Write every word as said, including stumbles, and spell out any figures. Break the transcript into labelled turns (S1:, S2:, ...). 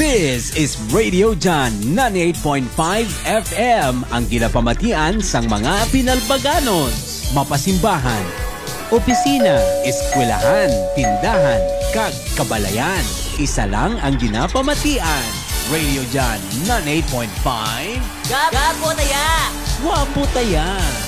S1: This is Radio John ninety-eight point five F M, ang ginapamatian sang mga pinalbaganon, mapasimbahan, opisina, eskwelahan, tindahan, kag kabalayan. Isa lang ang ginapamatian. Radio John ninety-eight point five.
S2: Gapo taya!
S1: Wapo taya!